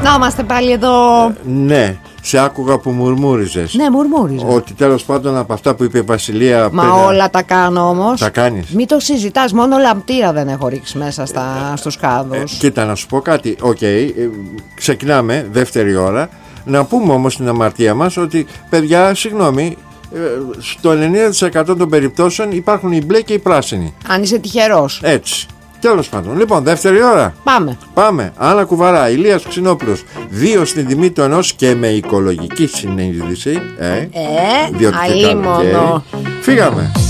Βρισκόμαστε πάλι εδώ. Ναι, σε άκουγα που μουρμούριζες. Ναι, μουρμούριζα. Ότι τέλος πάντων από αυτά που είπε η Βασιλεία. Μα όλα τα κάνω όμως. Τα κάνεις. Μην το συζητάς, μόνο λαμπτήρα δεν έχω ρίξει μέσα στους κάδους. Κοίτα, να σου πω κάτι. Ξεκινάμε δεύτερη ώρα. Να πούμε όμως την αμαρτία μας ότι, παιδιά, συγγνώμη, στο 90% των περιπτώσεων υπάρχουν οι μπλε και οι πράσινοι. Αν είσαι τυχερός. Έτσι. Τέλος πάντων. Λοιπόν, δεύτερη ώρα. Πάμε. Άννα Κουβαρά, Ηλίας Ξινόπουλος. 2 στην τιμή του ενός και με οικολογική συνείδηση. Διότι αλίμονο. Φύγαμε.